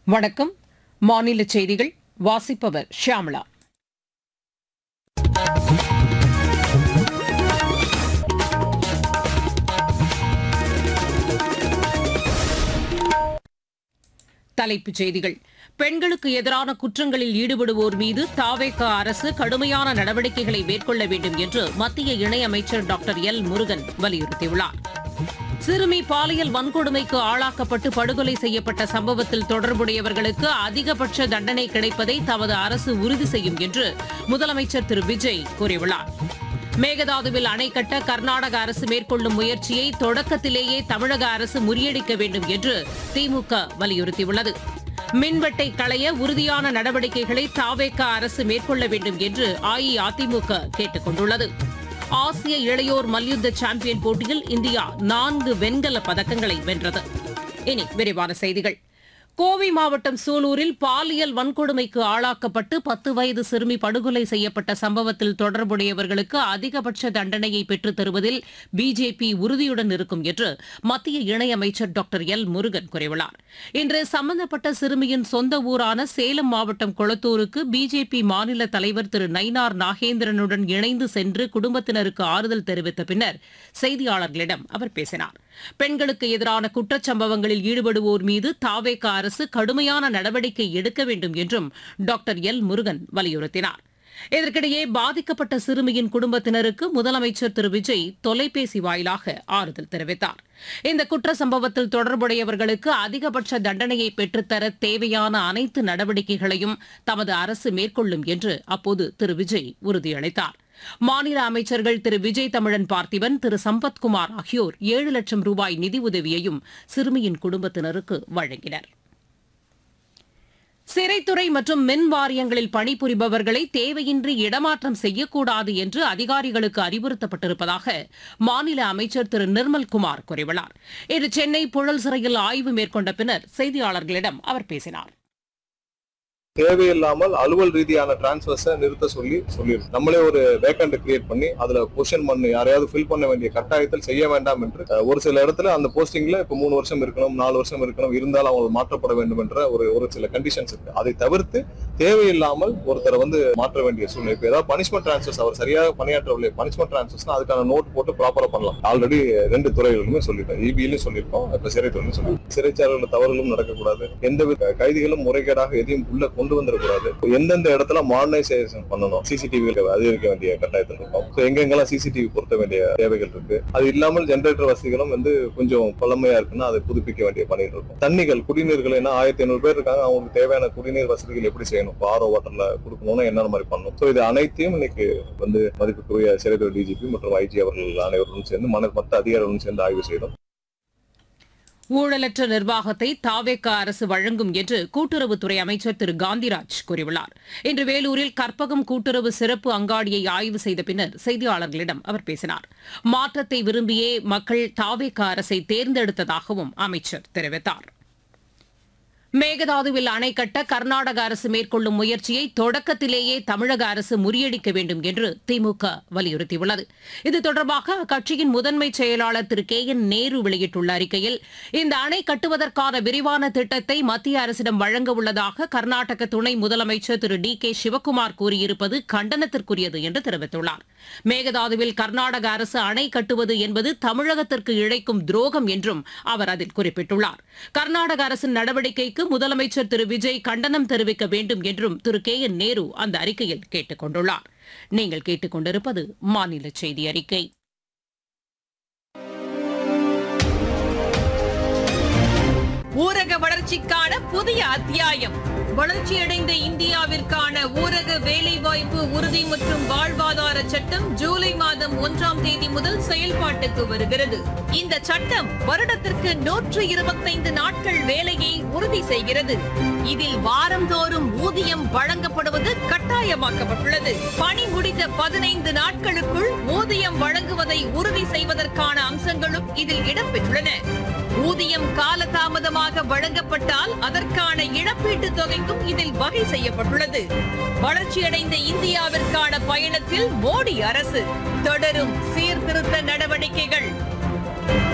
வணக்கம். மாநில செய்திகள் வாசிப்பவர் ஷியாமளா. தலைப்புச் செய்திகள். பெண்களுக்கு எதிரான குற்றங்களில் ஈடுபடுவோர் மீது தவேக அரசு கடுமையான நடவடிக்கைகளை மேற்கொள்ள வேண்டும் என்று மத்திய இணையமைச்சர் டாக்டர் எல் முருகன் வலியுறுத்தியுள்ளார். சிறுமி பாலியல் வன்கொடுமைக்கு ஆளாக்கப்பட்டு படுகொலை செய்யப்பட்ட சம்பவத்தில் தொடர்புடையவர்களுக்கு அதிகபட்ச தண்டனை கிடைப்பதை தமது அரசு உறுதி செய்யும் என்று முதலமைச்சர் திரு விஜய் கூறியுள்ளார். மேகதாதுவில் அணை கட்ட கர்நாடக அரசு மேற்கொள்ளும் முயற்சியை தொடக்கத்திலேயே தமிழக அரசு முறியடிக்க வேண்டும் என்று திமுக வலியுறுத்தியுள்ளது. மின்வெட்டை களைய உறுதியான நடவடிக்கைகளை தவேக அரசு மேற்கொள்ள வேண்டும் என்று அஇஅதிமுக கேட்டுக் கொண்டுள்ளது. ஆசிய இளையோர் மல்யுத்த சாம்பியன் போட்டியில் இந்தியா 4 வெண்கலப் பதக்கங்களை வென்றது. இனி விரிவான செய்திகள். கோவை மாவட்டம் சூலூரில் பாலியல் வன்கொடுமைக்கு ஆளாக்கப்பட்டு 10 வயது சிறுமி படுகொலை செய்யப்பட்ட சம்பவத்தில் தொடர்புடையவர்களுக்கு அதிகபட்ச தண்டனையை பெற்றுத் தருவதில் பிஜேபி உறுதியுடன் இருக்கும் என்று மத்திய இணையமைச்சர் டாக்டர் எல் முருகன் கூறியுள்ளார். இன்று சம்பந்தப்பட்ட சிறுமியின் சொந்த ஊரான சேலம் மாவட்டம் கொளத்தூருக்கு பிஜேபி மாநில தலைவர் திரு நயினார் நாகேந்திரனுடன் இணைந்து சென்று குடும்பத்தினருக்கு ஆறுதல் தெரிவித்த பின்னர் செய்தியாளர்களிடம் அவர் பேசினார். பெண்களுக்கு எதிரான குற்றச்சம்பவங்களில் ஈடுபடுவோர் மீது தவேக அரசு கடுமையான நடவடிக்கை எடுக்க வேண்டும் என்றும் டாக்டர் எல் முருகன் வலியுறுத்தினார். இதற்கிடையே பாதிக்கப்பட்ட சிறுமியின் குடும்பத்தினருக்கு முதலமைச்சர் திரு விஜய் தொலைபேசி வாயிலாக ஆறுதல் தெரிவித்தார். இந்த குற்ற சம்பவத்தில் தொடர்புடையவர்களுக்கு அதிகபட்ச தண்டனையை பெற்றுத்தர தேவையான அனைத்து நடவடிக்கைகளையும் தமது அரசு மேற்கொள்ளும் என்று அப்போது திரு விஜய் உறுதியளித்தார். மாநில அமைச்சர்கள் திரு விஜய் தமிழன் பார்த்திபன், திரு சம்பத்குமார் ஆகியோர் 7 லட்சம் ரூபாய் நிதி உதவியையும் சிறுமியின் குடும்பத்தினருக்கு வழங்கினர். சிறைத்துறை மற்றும் மின் வாரியங்களில் பணிபுரிபவர்களை தேவையின்றி இடமாற்றம் செய்யக்கூடாது என்று அதிகாரிகளுக்கு அறிவுறுத்தப்பட்டிருப்பதாக மாநில அமைச்சர் திரு நிர்மல்குமார் கூறியுள்ளார். இன்று சென்னை புழல் சிறையில் ஆய்வு மேற்கொண்ட பின்னர் செய்தியாளர்களிடம் அவர் பேசினார். தேவையில்லாமல் அலுவல் ரீதியான டிரான்ஸ்பர்ஸை நிறுத்த சொல்லியிருக்கோம். நம்மளே ஒரு வேக்கண்ட் கிரியேட் பண்ணி அதுல பொசிஷன் பண்ணி யாரையாவது ஃபில் பண்ண வேண்டிய கட்டாயத்தில் செய்ய வேண்டாம் என்று ஒரு சில இடத்துல அந்த போஸ்டிங்ல இப்ப 3 வருஷம் இருக்கணும், 4 வருஷம் இருக்கணும், இருந்தாலும் அவங்க மாற்றப்பட வேண்டும் என்ற ஒரு சில கண்டிஷன்ஸ் இருக்கு. அதை தவிர்த்து தேவையில்லாமல் ஒருத்தரை மாற்ற வேண்டிய சூழ்நிலை. இப்ப ஏதாவது பனிஷ்மெண்ட் டிரான்ஸ்பர்ஸ் அவர் சரியாக பணியாற்றவில்லை, பனிஷ்மெண்ட் டிரான்ஸ்பர்ஸ் அதுக்கான நோட் போட்டு ப்ராப்பரா பண்ணலாம். ஆல்ரெடி 2 துறைகளுமே சொல்லிட்டோம், இபியிலும் சொல்லியிருக்கோம், இப்ப சிறைத்துறையும் சொல்லியிருக்கோம். சிறைச்சாலைகள் தவறுகளும் நடக்கக்கூடாது, எந்தவித கைதிகளும் முறைகேடாக எதையும் உள்ள கொண்டு வந்துடக்கூடாது. எந்தெந்த இடத்துல மாடர்னைசேஷன் பண்ணணும், சிசிடிவி அதிகரிக்க வேண்டிய கட்டாயத்தில் இருக்கும். எங்கெங்கெல்லாம் சிசிடிவி பொருத்த வேண்டிய தேவைகள் இருக்கு. அது இல்லாமல் ஜெனரேட்டர் வசதிகளும் கொஞ்சம் பழமையா இருக்குன்னா அதை புதுப்பிக்க வேண்டிய பணிகள் இருக்கும். தண்ணிகள், குடிநீர்கள் 1500 பேர் இருக்காங்க, அவங்களுக்கு தேவையான குடிநீர் வசதிகள் எப்படி செய்யணும், ஆரோ வாட்டர்ல கொடுக்கணும்னா என்ன மாதிரி பண்ணணும். இது அனைத்தையும் இன்னைக்கு மதிப்புக்குரிய சிறைத்துறை டிஜிபி மற்றும் ஐஜி அவர்கள் அனைவரும் சேர்ந்து மற்ற அதிகாரிகளும் சேர்ந்து ஆய்வு செய்தோம். ஊழலற்ற நிர்வாகத்தை தவேக அரசு வழங்கும் என்று கூட்டுறவுத்துறை அமைச்சர் திரு காந்திராஜ் கூறியுள்ளார். இன்று வேலூரில் கற்பகம் கூட்டுறவு சிறப்பு அங்காடியை ஆய்வு செய்த பின்னர் செய்தியாளர்களிடம் அவர் பேசினார். மாற்றத்தை விரும்பியே மக்கள் தவேக அரசை தேர்ந்தெடுத்ததாகவும் அமைச்சர் தெரிவித்தார். மேகதாதுவில் அணை கட்ட கர்நாடக அரசு மேற்கொள்ளும் முயற்சியை தொடக்கத்திலேயே தமிழக அரசு முறியடிக்க வேண்டும் என்று திமுக வலியுறுத்தியுள்ளது. இது தொடர்பாக அக்கட்சியின் முதன்மை செயலாளர் திரு கே என் நேரு வெளியிட்டுள்ள அறிக்கையில், இந்த அணை கட்டுவதற்கான விரிவான திட்டத்தை மத்திய அரசிடம் வழங்க உள்ளதாக கர்நாடக துணை முதலமைச்சர் திரு டி கே சிவக்குமார் கூறியிருப்பது கண்டனத்திற்குரியது என்று தெரிவித்துள்ளார். மேகதாதுவில் கர்நாடக அரசு அணை கட்டுவது என்பது தமிழகத்திற்கு இழைக்கும் துரோகம் என்றும் அவர் அதில் குறிப்பிட்டுள்ளார். கர்நாடக அரசின் நடவடிக்கைக்கு முதலமைச்சர் திரு விஜய் கண்டனம் தெரிவிக்க வேண்டும் என்றும் திரு கே என் நேரு அந்த அறிக்கையில் கேட்டுக் கொண்டுள்ளார். நீங்கள் கேட்டுக் கொண்டிருப்பது மாநில செய்தி அறிக்கை. ஊரக வளர்ச்சிக்கான புதிய அத்தியாயம். வளர்ச்சியடைந்த இந்தியாவிற்கான ஊரக வேலைவாய்ப்பு உறுதி மற்றும் வாழ்வாதார சட்டம் ஜூலை மாதம் 1ஆம் தேதி முதல் செயல்பாட்டுக்கு வருகிறது. இந்த சட்டம் வருடத்திற்கு 125 நாட்கள் வேலையை உறுதி செய்கிறது. இதில் வாரந்தோறும் ஊதியம் வழங்கப்படுவது கட்டாயமாக்கப்பட்டுள்ளது. பணி முடிந்த 15 நாட்களுக்குள் ஊதியம் வழங்குவதை உறுதி செய்வதற்கான அம்சங்களும் இதில் இடம்பெற்றுள்ளன. ஊதியம் காலதாமதமாக வழங்கப்பட்டால் அதற்கான இழப்பீட்டுத் தொகைக்கும் இதில் வகை செய்யப்பட்டுள்ளது. வளர்ச்சியடைந்த இந்தியாவிற்கான பயணத்தில் மோடி அரசு தொடரும் சீர்திருத்த நடவடிக்கைகள்.